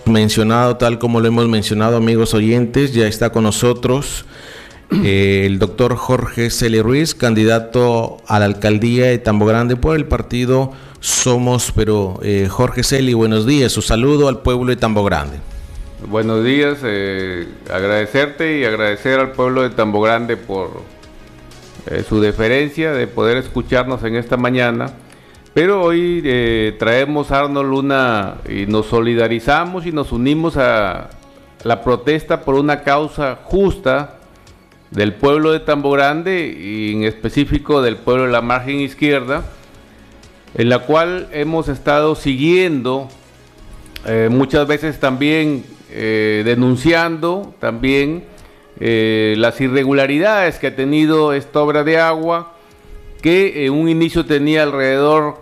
mencionado, tal como lo hemos mencionado, amigos oyentes, ya está con nosotros el doctor Jorge Celi Ruiz, candidato a la alcaldía de Tambo Grande por el partido Somos Perú. Jorge Celi, buenos días, su saludo al pueblo de Tambo Grande. Buenos días, agradecerte y agradecer al pueblo de Tambo Grande por su deferencia de poder escucharnos en esta mañana. Pero hoy traemos, Arnold, y nos solidarizamos y nos unimos a la protesta por una causa justa del pueblo de Tambo Grande y en específico del pueblo de la margen izquierda, en la cual hemos estado siguiendo, muchas veces también denunciando también las irregularidades que ha tenido esta obra de agua, que en un inicio tenía alrededor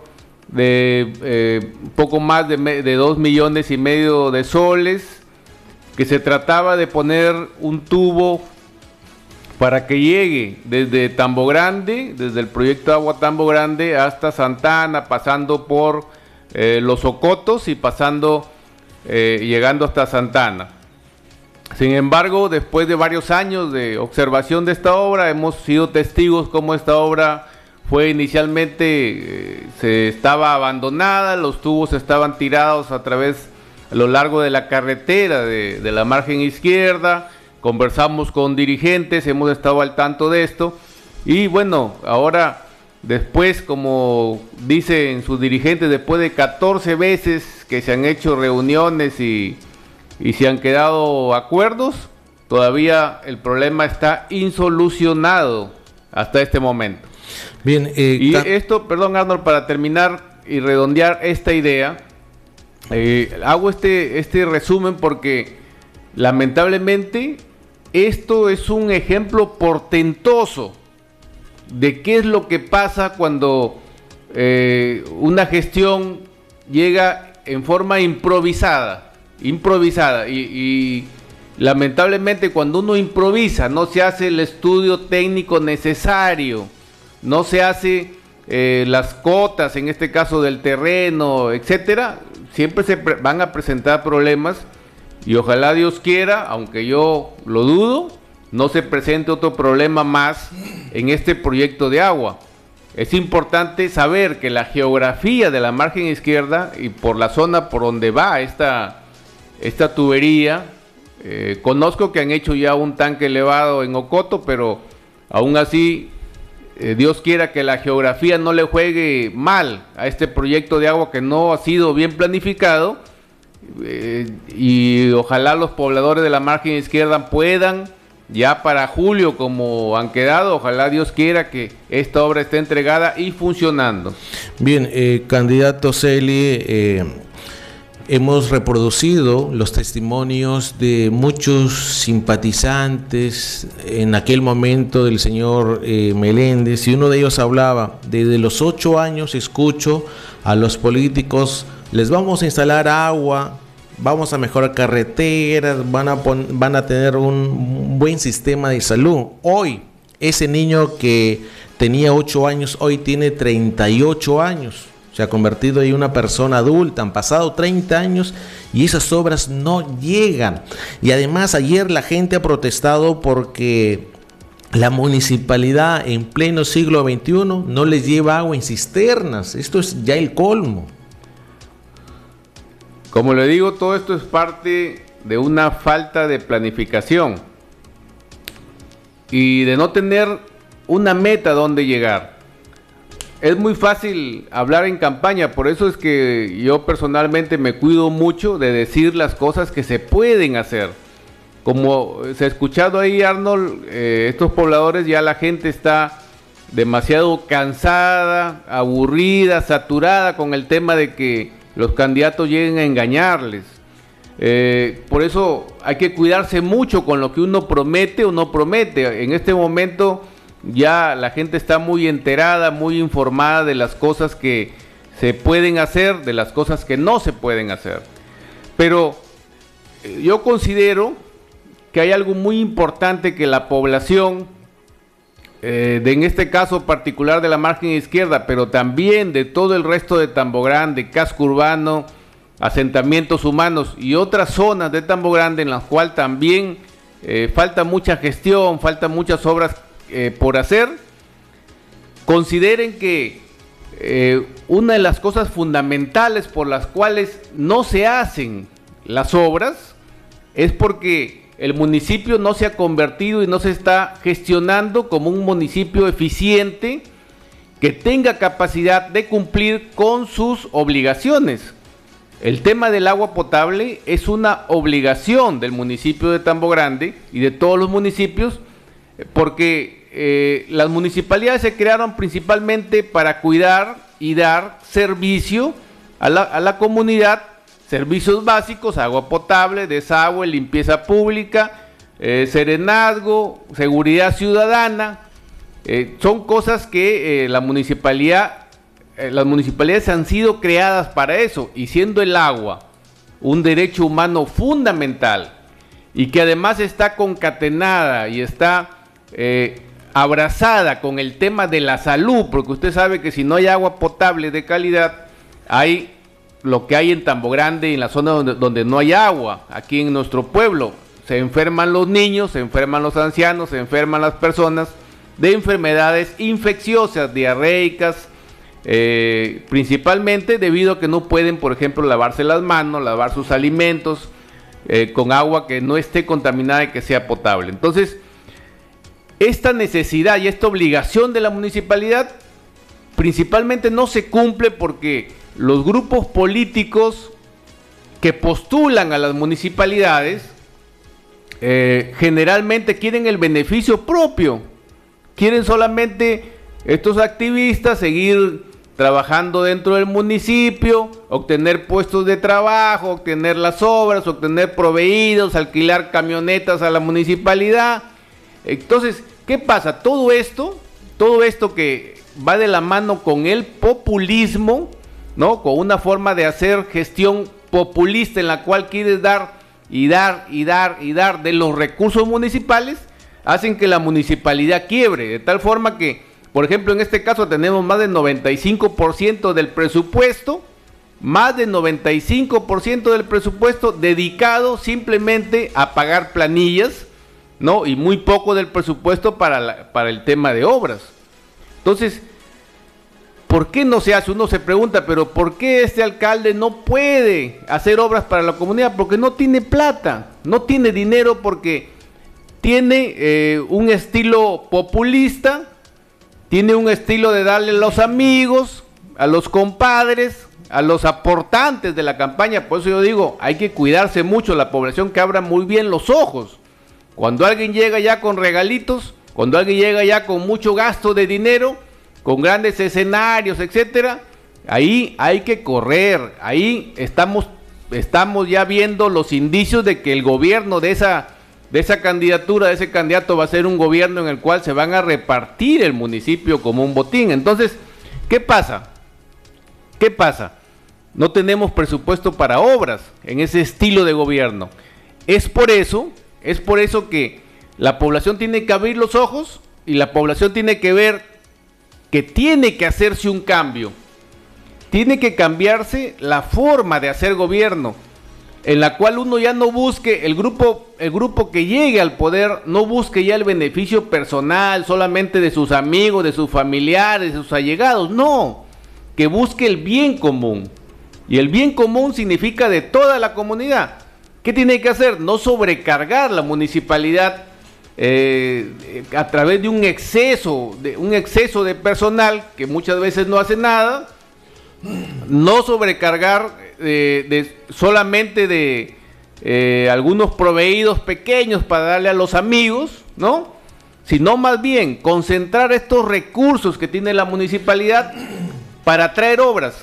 de poco más de 2 millones y medio de soles, que se trataba de poner un tubo para que llegue desde Tambo Grande, desde el proyecto Agua Tambo Grande hasta Santa Ana, pasando por Los Ocotos y llegando hasta Santa Ana. Sin embargo, después de varios años de observación de esta obra, hemos sido testigos cómo esta obra fue inicialmente, se estaba abandonada, los tubos estaban tirados a lo largo de la carretera de la margen izquierda. Conversamos con dirigentes, hemos estado al tanto de esto, y bueno, ahora después, como dicen sus dirigentes, después de 14 veces que se han hecho reuniones y se han quedado acuerdos, todavía el problema está insolucionado hasta este momento. Bien, y esto, perdón, Arnold, para terminar y redondear esta idea, hago este resumen porque lamentablemente esto es un ejemplo portentoso de qué es lo que pasa cuando una gestión llega en forma improvisada y lamentablemente cuando uno improvisa no se hace el estudio técnico necesario, no se hace las cotas, en este caso del terreno, etcétera, siempre se van a presentar problemas. Y ojalá Dios quiera, aunque yo lo dudo, no se presente otro problema más en este proyecto de agua. Es importante saber que la geografía de la margen izquierda y por la zona por donde va esta tubería, conozco que han hecho ya un tanque elevado en Ocoto, pero aún así, Dios quiera que la geografía no le juegue mal a este proyecto de agua que no ha sido bien planificado. Y ojalá los pobladores de la margen izquierda puedan, ya para julio como han quedado, ojalá Dios quiera que esta obra esté entregada y funcionando. Bien, candidato Celi, hemos reproducido los testimonios de muchos simpatizantes en aquel momento del señor Meléndez, y uno de ellos hablaba: desde los 8 años escucho a los políticos, les vamos a instalar agua, vamos a mejorar carreteras, van a tener un buen sistema de salud. Hoy, ese niño que tenía 8 años, hoy tiene 38 años. Se ha convertido en una persona adulta, han pasado 30 años y esas obras no llegan. Y además ayer la gente ha protestado porque la municipalidad en pleno siglo XXI no les lleva agua en cisternas. Esto es ya el colmo. Como le digo, todo esto es parte de una falta de planificación y de no tener una meta donde llegar. Es muy fácil hablar en campaña, por eso es que yo personalmente me cuido mucho de decir las cosas que se pueden hacer. Como se ha escuchado ahí, Arnold, estos pobladores, ya la gente está demasiado cansada, aburrida, saturada con el tema de que los candidatos lleguen a engañarles. Por eso hay que cuidarse mucho con lo que uno promete o no promete. En este momento ya la gente está muy enterada, muy informada de las cosas que se pueden hacer, de las cosas que no se pueden hacer. Pero yo considero que hay algo muy importante que la población, en este caso particular de la margen izquierda, pero también de todo el resto de Tambo Grande, casco urbano asentamientos humanos y otras zonas de Tambo Grande en las cuales también falta mucha gestión, faltan muchas obras por hacer, consideren que una de las cosas fundamentales por las cuales no se hacen las obras es porque el municipio no se ha convertido y no se está gestionando como un municipio eficiente que tenga capacidad de cumplir con sus obligaciones. El tema del agua potable es una obligación del municipio de Tambo Grande y de todos los municipios, porque las municipalidades se crearon principalmente para cuidar y dar servicio a la comunidad, servicios básicos, agua potable, desagüe, limpieza pública, serenazgo, seguridad ciudadana. Son cosas que las municipalidades han sido creadas para eso, y siendo el agua un derecho humano fundamental y que además está concatenada y está abrazada con el tema de la salud, porque usted sabe que si no hay agua potable de calidad, hay lo que hay en Tambo Grande y en la zona donde no hay agua, aquí en nuestro pueblo. Se enferman los niños, se enferman los ancianos, se enferman las personas de enfermedades infecciosas, diarreicas, principalmente debido a que no pueden, por ejemplo, lavarse las manos, lavar sus alimentos con agua que no esté contaminada y que sea potable. Entonces, esta necesidad y esta obligación de la municipalidad principalmente no se cumple porque los grupos políticos que postulan a las municipalidades generalmente quieren el beneficio propio. Quieren solamente estos activistas seguir trabajando dentro del municipio, obtener puestos de trabajo, obtener las obras, obtener proveídos, alquilar camionetas a la municipalidad. Entonces, ¿qué pasa? Todo esto que va de la mano con el populismo, ¿no? Con una forma de hacer gestión populista en la cual quieres dar y dar y dar y dar de los recursos municipales, hacen que la municipalidad quiebre, de tal forma que, por ejemplo, en este caso tenemos más del 95% del presupuesto, dedicado simplemente a pagar planillas, ¿no? Y muy poco del presupuesto para el tema de obras. Entonces, ¿por qué no se hace? Uno se pregunta, pero ¿por qué este alcalde no puede hacer obras para la comunidad? Porque no tiene plata, no tiene dinero, porque tiene un estilo populista, tiene un estilo de darle a los amigos, a los compadres, a los aportantes de la campaña. Por eso yo digo, hay que cuidarse mucho, la población que abra muy bien los ojos. Cuando alguien llega ya con regalitos, cuando alguien llega ya con mucho gasto de dinero, con grandes escenarios, etcétera, ahí hay que correr. Ahí estamos ya viendo los indicios de que el gobierno de esa candidatura, de ese candidato, va a ser un gobierno en el cual se van a repartir el municipio como un botín. Entonces, ¿qué pasa? No tenemos presupuesto para obras en ese estilo de gobierno. Es por eso que la población tiene que abrir los ojos y la población tiene que ver que tiene que hacerse un cambio. Tiene que cambiarse la forma de hacer gobierno, en la cual uno ya no busque, el grupo que llegue al poder, no busque ya el beneficio personal solamente de sus amigos, de sus familiares, de sus allegados, no, que busque el bien común. Y el bien común significa de toda la comunidad. ¿Qué tiene que hacer? No sobrecargar la municipalidad a través de un exceso de personal que muchas veces no hace nada, no sobrecargar solamente de algunos proveídos pequeños para darle a los amigos, ¿no? Sino más bien concentrar estos recursos que tiene la municipalidad para traer obras,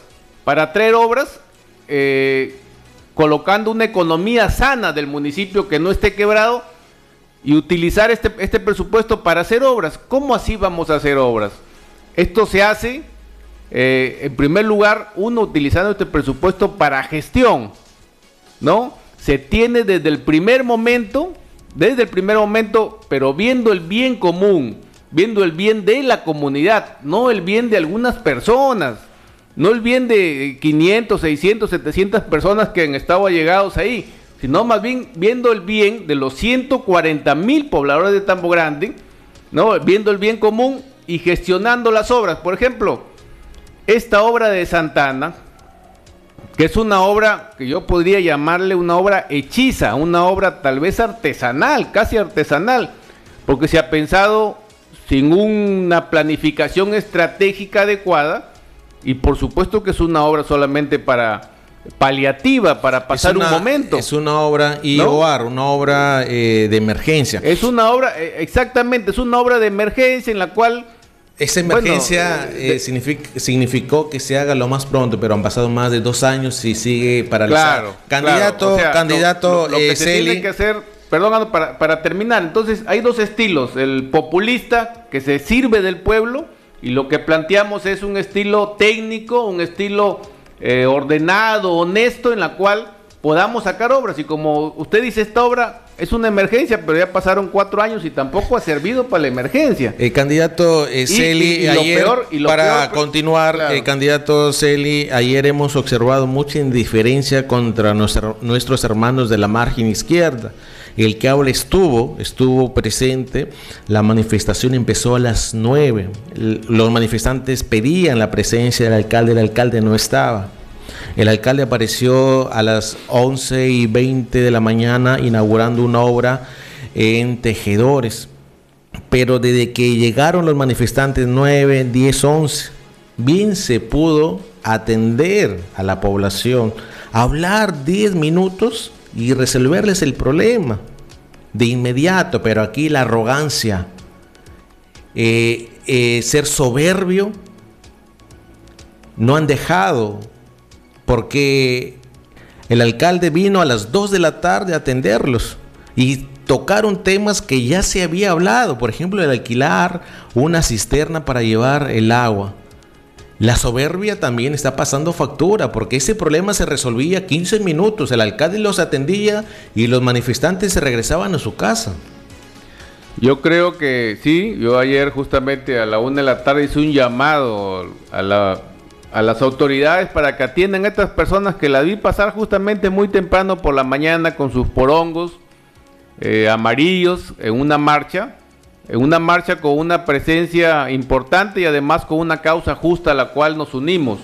colocando una economía sana del municipio que no esté quebrado, y utilizar este presupuesto para hacer obras. ¿Cómo así vamos a hacer obras? Esto se hace, en primer lugar, uno utilizando este presupuesto para gestión, ¿no? Se tiene desde el primer momento, pero viendo el bien común, viendo el bien de la comunidad, no el bien de algunas personas. no el bien de 500, 600, 700 personas que han estado allegados ahí, sino más bien viendo el bien de los 140,000 pobladores de Tambo Grande, ¿no? Viendo el bien común y gestionando las obras. Por ejemplo, esta obra de Santana, que es una obra que yo podría llamarle una obra hechiza, una obra tal vez artesanal, casi artesanal, porque se ha pensado sin una planificación estratégica adecuada, y por supuesto que es una obra solamente para paliativa, para pasar un momento. Es una obra una obra de emergencia. Es una obra, exactamente, es una obra de emergencia en la cual... Esa emergencia significó que se haga lo más pronto, pero han pasado más de 2 años y sigue paralizado. Candidato, candidato, lo que se tiene que hacer, perdón, para terminar, entonces hay dos estilos: el populista, que se sirve del pueblo, y lo que planteamos es un estilo técnico, un estilo ordenado, honesto, en la cual podamos sacar obras. Y como usted dice, esta obra es una emergencia, pero ya pasaron 4 años y tampoco ha servido para la emergencia. Candidato Celi, ayer, continuar, claro. Candidato Celi, ayer hemos observado mucha indiferencia contra nuestros hermanos de la margen izquierda. El que habla estuvo presente. La manifestación empezó a las 9. Los manifestantes pedían la presencia del alcalde. El alcalde no estaba. El alcalde apareció a las 11:20 de la mañana inaugurando una obra en Tejedores. Pero desde que llegaron los manifestantes 9, 10, 11, bien se pudo atender a la población, hablar 10 minutos y resolverles el problema de inmediato. Pero aquí la arrogancia, ser soberbio, no han dejado, porque el alcalde vino a las 2 de la tarde a atenderlos y tocaron temas que ya se había hablado, por ejemplo, el alquilar una cisterna para llevar el agua. La soberbia también está pasando factura, porque ese problema se resolvía 15 minutos, el alcalde los atendía y los manifestantes se regresaban a su casa. Yo creo que sí. Yo ayer justamente a la 1 de la tarde hice un llamado a las autoridades para que atiendan a estas personas, que las vi pasar justamente muy temprano por la mañana con sus porongos amarillos en una marcha con una presencia importante y además con una causa justa a la cual nos unimos.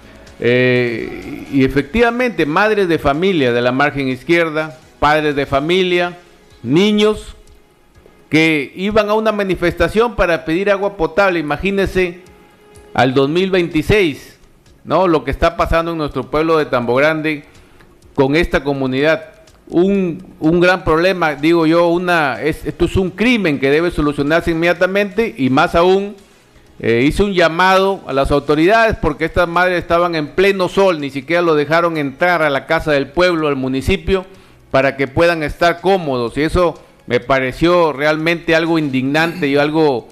Y efectivamente, madres de familia de la margen izquierda, padres de familia, niños que iban a una manifestación para pedir agua potable. Imagínense al 2026, ¿no? Lo que está pasando en nuestro pueblo de Tambo Grande con esta comunidad. Un gran problema, digo yo. Esto es un crimen que debe solucionarse inmediatamente, y más aún hice un llamado a las autoridades, porque estas madres estaban en pleno sol, ni siquiera lo dejaron entrar a la casa del pueblo, al municipio, para que puedan estar cómodos, y eso me pareció realmente algo indignante y algo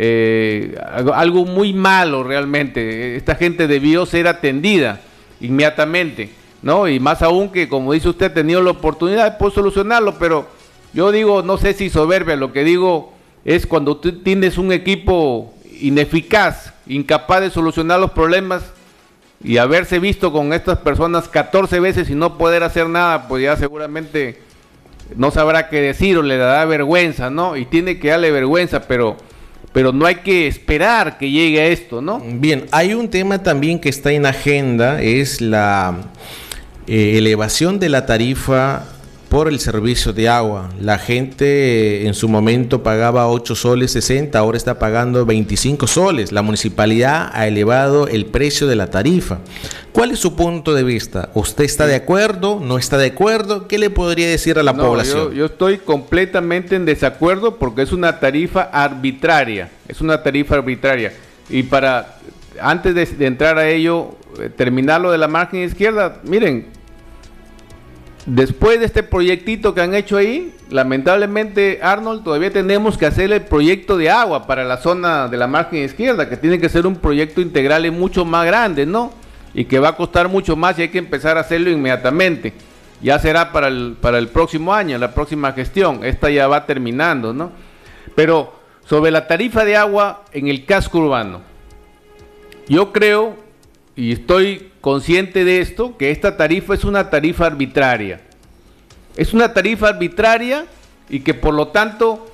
muy malo realmente. Esta gente debió ser atendida inmediatamente, ¿no? Y más aún que, como dice usted, ha tenido la oportunidad de poder solucionarlo. Pero yo digo, no sé si soberbia, lo que digo es cuando tú tienes un equipo ineficaz, incapaz de solucionar los problemas, y haberse visto con estas personas 14 veces y no poder hacer nada, pues ya seguramente no sabrá qué decir o le dará vergüenza, ¿no? Y tiene que darle vergüenza, pero no hay que esperar que llegue a esto, ¿no? Bien, hay un tema también que está en agenda, es la elevación de la tarifa por el servicio de agua. La gente en su momento pagaba 8 soles 60, ahora está pagando 25 soles. La municipalidad ha elevado el precio de la tarifa. ¿Cuál es su punto de vista? ¿Usted está de acuerdo? ¿No está de acuerdo? ¿Qué le podría decir a la población? Yo estoy completamente en desacuerdo, porque es una tarifa arbitraria. Es una tarifa arbitraria. Y antes de entrar a ello, terminar lo de la margen izquierda, miren, después de este proyectito que han hecho ahí, lamentablemente, Arnold, todavía tenemos que hacer el proyecto de agua para la zona de la margen izquierda, que tiene que ser un proyecto integral y mucho más grande, ¿no? Y que va a costar mucho más, y hay que empezar a hacerlo inmediatamente. Ya será para el próximo año, la próxima gestión. Esta ya va terminando, ¿no? Pero sobre la tarifa de agua en el casco urbano, yo creo, y estoy consciente de esto, que esta tarifa es una tarifa arbitraria. Es una tarifa arbitraria y que por lo tanto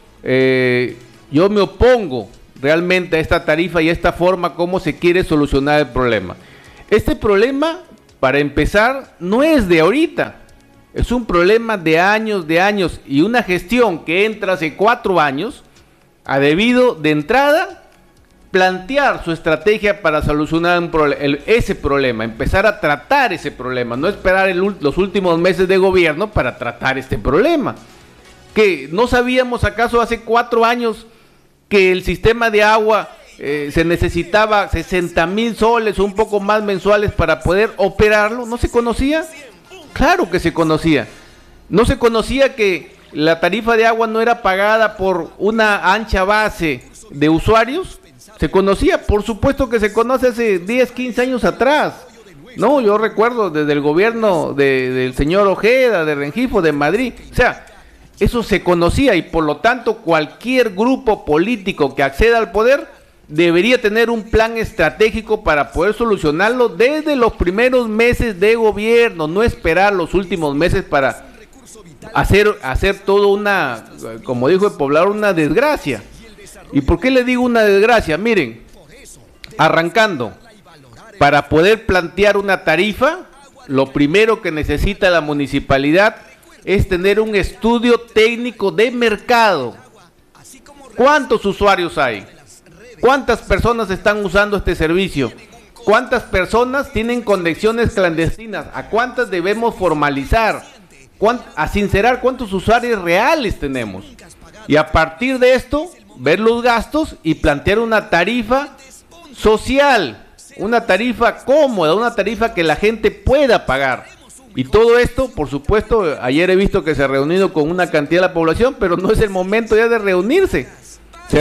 yo me opongo realmente a esta tarifa y a esta forma como se quiere solucionar el problema. Este problema, para empezar, no es de ahorita, es un problema de años y una gestión que entra hace 4 años ha debido de entrada plantear su estrategia para solucionar ese problema, empezar a tratar ese problema, no esperar los últimos meses de gobierno para tratar este problema. ¿Que no sabíamos acaso hace 4 años que el sistema de agua se necesitaba 60,000 soles o un poco más mensuales para poder operarlo? ¿No se conocía? Claro que se conocía. No se conocía que la tarifa de agua no era pagada por una ancha base de usuarios. Se conocía, por supuesto que se conoce hace 10, 15 años atrás. No, yo recuerdo desde el gobierno del señor Ojeda, de Rengifo, de Madrid. O sea, eso se conocía y por lo tanto cualquier grupo político que acceda al poder debería tener un plan estratégico para poder solucionarlo desde los primeros meses de gobierno, no esperar los últimos meses para hacer todo una, como dijo el poblador, una desgracia. ¿Y por qué le digo una desgracia? Miren, arrancando, para poder plantear una tarifa, lo primero que necesita la municipalidad es tener un estudio técnico de mercado. ¿Cuántos usuarios hay? ¿Cuántas personas están usando este servicio? ¿Cuántas personas tienen conexiones clandestinas? ¿A cuántas debemos formalizar? A sincerar cuántos usuarios reales tenemos. Y a partir de esto, ver los gastos y plantear una tarifa social, una tarifa cómoda, una tarifa que la gente pueda pagar. Y todo esto, por supuesto, ayer he visto que se ha reunido con una cantidad de la población, pero no es el momento ya de reunirse. Se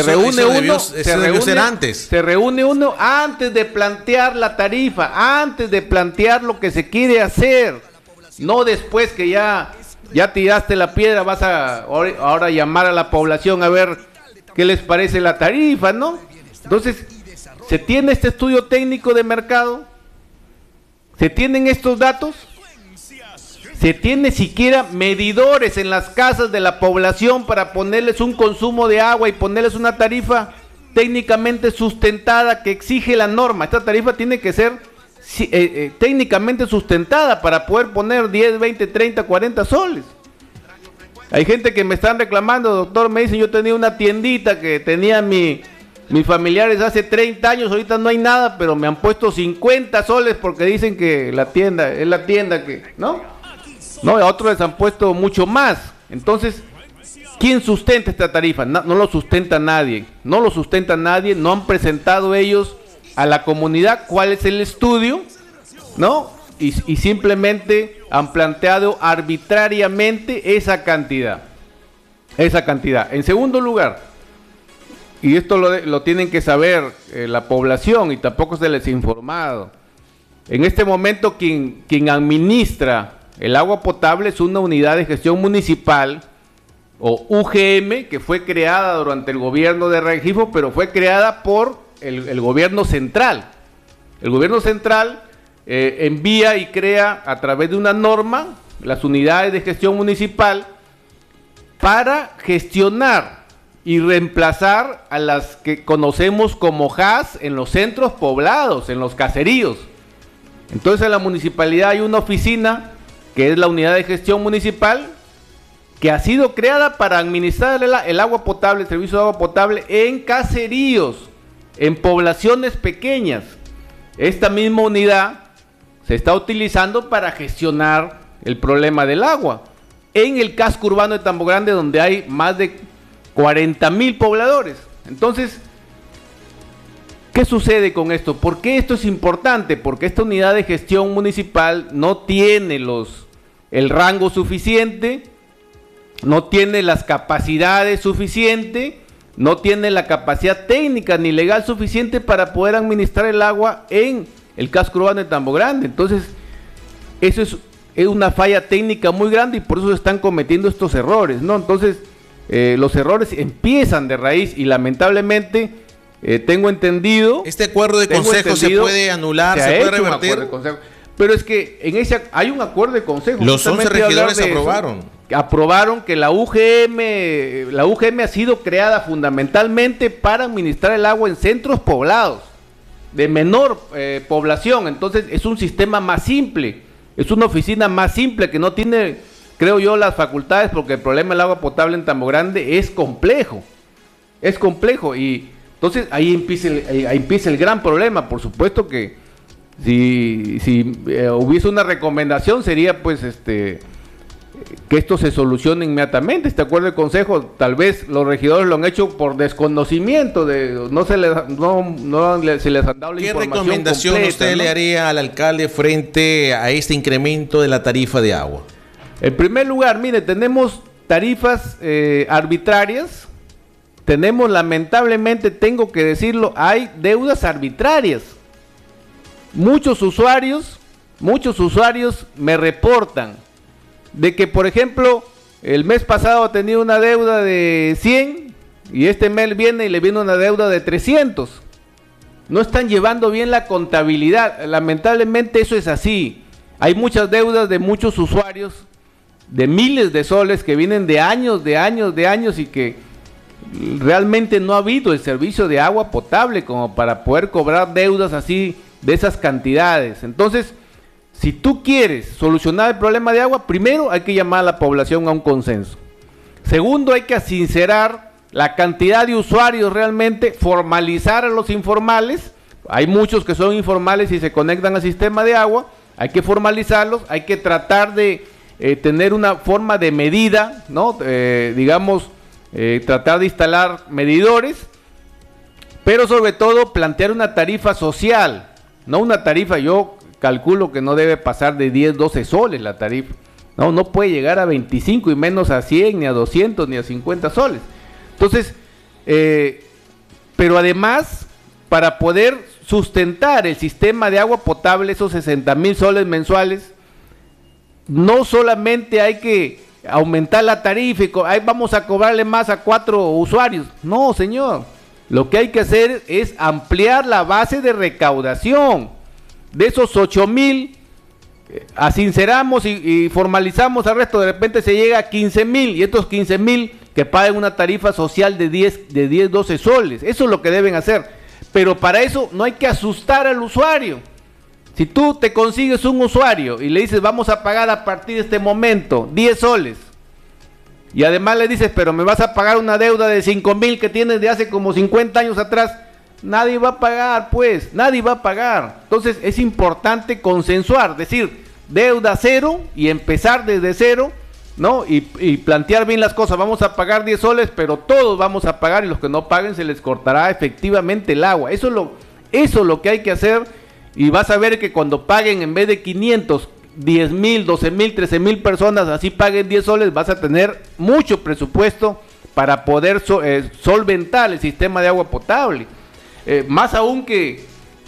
reúne uno antes de plantear la tarifa, antes de plantear lo que se quiere hacer, no después que ya tiraste la piedra, vas a ahora llamar a la población a ver qué les parece la tarifa, ¿no? Entonces, ¿se tiene este estudio técnico de mercado? ¿Se tienen estos datos? ¿Se tiene siquiera medidores en las casas de la población para ponerles un consumo de agua y ponerles una tarifa técnicamente sustentada que exige la norma? Esta tarifa tiene que ser técnicamente sustentada para poder poner 10, 20, 30, 40 soles. Hay gente que me están reclamando, doctor, me dicen, yo tenía una tiendita que tenía mis familiares hace 30 años, ahorita no hay nada, pero me han puesto 50 soles porque dicen que la tienda es la tienda que, ¿no? No, a otros les han puesto mucho más. Entonces, ¿quién sustenta esta tarifa? No lo sustenta nadie, no han presentado ellos a la comunidad cuál es el estudio, ¿no? Y simplemente han planteado arbitrariamente esa cantidad. En segundo lugar, y esto lo tienen que saber la población y tampoco se les ha informado, en este momento quien administra el agua potable es una unidad de gestión municipal o UGM que fue creada durante el gobierno de Rengifo, pero fue creada por el gobierno central. El gobierno central envía y crea a través de una norma las unidades de gestión municipal para gestionar y reemplazar a las que conocemos como JAS en los centros poblados, en los caseríos. Entonces en la municipalidad hay una oficina que es la unidad de gestión municipal que ha sido creada para administrar el agua potable, el servicio de agua potable en caseríos, en poblaciones pequeñas. Esta misma unidad se está utilizando para gestionar el problema del agua en el casco urbano de Tambo Grande, donde hay más de 40,000 pobladores. Entonces, ¿qué sucede con esto? ¿Por qué esto es importante? Porque esta unidad de gestión municipal no tiene el rango suficiente, no tiene las capacidades suficientes, no tiene la capacidad técnica ni legal suficiente para poder administrar el agua en el casco urbano de Tambo Grande. Entonces, eso es una falla técnica muy grande y por eso se están cometiendo estos errores, ¿no? Entonces, los errores empiezan de raíz y lamentablemente tengo entendido... Este acuerdo de consejo se puede anular, se puede revertir. Pero es que hay un acuerdo de consejo. Los 11 regidores aprobaron que la UGM ha sido creada fundamentalmente para administrar el agua en centros poblados de menor población. Entonces es un sistema más simple, es una oficina más simple que no tiene, creo yo, las facultades, porque el problema del agua potable en Tambo Grande es complejo y entonces ahí empieza el gran problema. Por supuesto que si hubiese una recomendación sería pues que esto se solucione inmediatamente. Este acuerdo de consejo, tal vez los regidores lo han hecho por desconocimiento, no se les han dado la información. ¿Qué recomendación completa, usted le haría al alcalde frente a este incremento de la tarifa de agua? En primer lugar, mire, tenemos tarifas arbitrarias, tenemos, lamentablemente, tengo que decirlo, hay deudas arbitrarias. Muchos usuarios me reportan de que, por ejemplo, el mes pasado tenía una deuda de 100 y este mes viene y le viene una deuda de 300. No están llevando bien la contabilidad. Lamentablemente eso es así. Hay muchas deudas de muchos usuarios, de miles de soles que vienen de años y que realmente no ha habido el servicio de agua potable como para poder cobrar deudas así de esas cantidades. Entonces, si tú quieres solucionar el problema de agua, primero hay que llamar a la población a un consenso. Segundo, hay que sincerar la cantidad de usuarios realmente, formalizar a los informales. Hay muchos que son informales y se conectan al sistema de agua. Hay que formalizarlos, hay que tratar de tener una forma de medida, ¿no? Tratar de instalar medidores, pero sobre todo plantear una tarifa social, no una tarifa, yo calculo que no debe pasar de 10, 12 soles la tarifa. No puede llegar a 25 y menos a 100, ni a 200, ni a 50 soles. Entonces, pero además, para poder sustentar el sistema de agua potable, esos 60,000 soles mensuales, no solamente hay que aumentar la tarifa y ahí vamos a cobrarle más a 4 usuarios. No, señor. Lo que hay que hacer es ampliar la base de recaudación. De esos 8,000, asinceramos y formalizamos al resto, de repente se llega a 15,000, y estos 15,000 que paguen una tarifa social de 10, 12 soles. Eso es lo que deben hacer. Pero para eso no hay que asustar al usuario. Si tú te consigues un usuario y le dices vamos a pagar a partir de este momento 10 soles, y además le dices pero me vas a pagar una deuda de 5,000 que tienes de hace como 50 años atrás, nadie va a pagar, pues, nadie va a pagar. Entonces es importante consensuar, decir, deuda cero y empezar desde cero, ¿no? Y plantear bien las cosas. Vamos a pagar 10 soles, pero todos vamos a pagar, y los que no paguen se les cortará efectivamente el agua. Eso es lo que hay que hacer, y vas a ver que cuando paguen en vez de 500, 10,000, 12,000, 13,000 personas, así paguen 10 soles, vas a tener mucho presupuesto para poder solventar el sistema de agua potable. Más aún que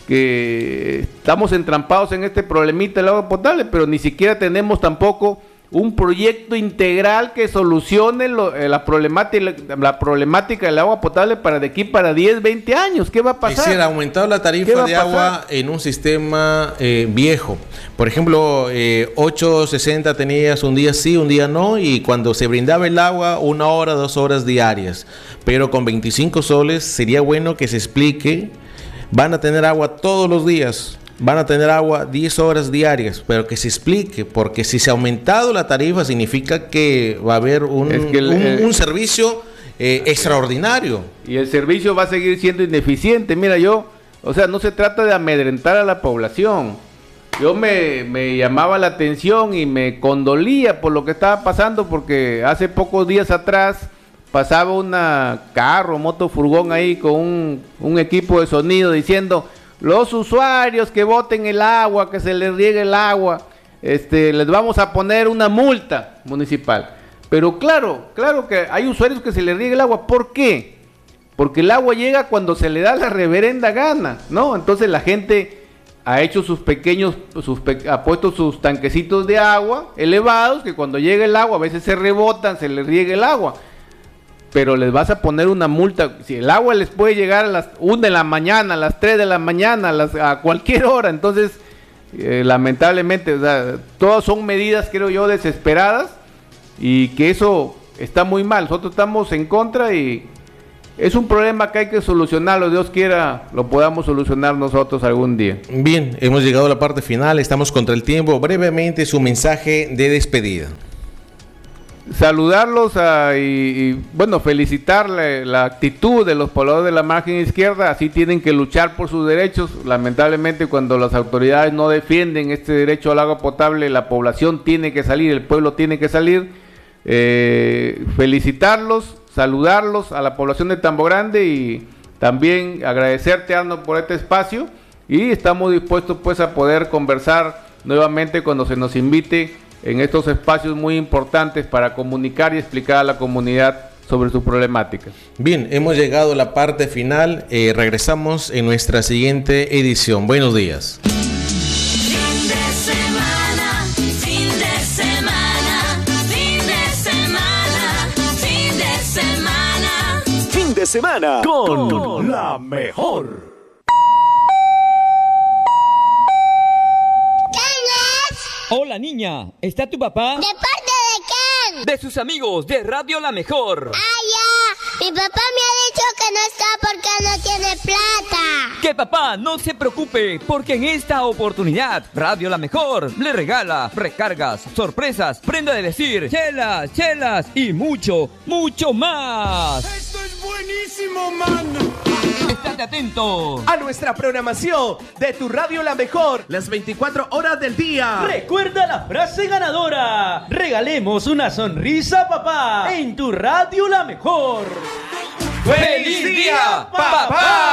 estamos entrampados en este problemita del agua potable, pero ni siquiera tenemos tampoco un proyecto integral que solucione la problemática del agua potable para de aquí para 10, 20 años. ¿Qué va a pasar? Es decir, aumentar la tarifa de agua en un sistema viejo. Por ejemplo, 8.60 tenías un día sí, un día no, y cuando se brindaba el agua, 1 hora, 2 horas diarias. Pero con 25 soles sería bueno que se explique, van a tener agua todos los días, van a tener agua 10 horas diarias, pero que se explique, porque si se ha aumentado la tarifa significa que va a haber un servicio extraordinario. Y el servicio va a seguir siendo ineficiente. Mira, no se trata de amedrentar a la población. Yo me llamaba la atención y me condolía por lo que estaba pasando, porque hace pocos días atrás pasaba una moto furgón ahí con un equipo de sonido diciendo: los usuarios que boten el agua, que se les riegue el agua, les vamos a poner una multa municipal. Pero claro que hay usuarios que se les riegue el agua. ¿Por qué? Porque el agua llega cuando se le da la reverenda gana, ¿no? Entonces la gente ha hecho ha puesto sus tanquecitos de agua elevados, que cuando llega el agua a veces se rebotan, se les riega el agua. pero les vas a poner una multa. Si el agua les puede llegar a las 1 de la mañana, a las 3 de la mañana, a cualquier hora, entonces lamentablemente, o sea, todas son medidas, creo yo, desesperadas, y que eso está muy mal. Nosotros estamos en contra y es un problema que hay que solucionarlo. Dios quiera lo podamos solucionar nosotros algún día. Bien, hemos llegado a la parte final, estamos contra el tiempo. Brevemente su mensaje de despedida. Saludarlos y bueno, felicitar la actitud de los pobladores de la margen izquierda. Así tienen que luchar por sus derechos. Lamentablemente, cuando las autoridades no defienden este derecho al agua potable, la población tiene que salir, el pueblo tiene que salir. Felicitarlos, saludarlos a la población de Tambo Grande y también agradecerte, Arnold, por este espacio, y estamos dispuestos pues a poder conversar nuevamente cuando se nos invite en estos espacios muy importantes para comunicar y explicar a la comunidad sobre su problemática. Bien, hemos llegado a la parte final, regresamos en nuestra siguiente edición. Buenos días. Semana con la mejor. Hola niña, ¿está tu papá? ¿De parte de quién? De sus amigos de Radio La Mejor. ¡Ah, ya! Mi papá me ha dicho que no está porque no tiene plata. Que papá no se preocupe, porque en esta oportunidad Radio La Mejor le regala recargas, sorpresas, prenda de vestir, chelas, chelas y mucho, mucho más. ¡Esto es buenísimo, man! Estate atento a nuestra programación de tu Radio La Mejor, las 24 horas del día. Recuerda la frase ganadora: regalemos una sonrisa, papá, en tu Radio La Mejor. ¡Feliz día, papá!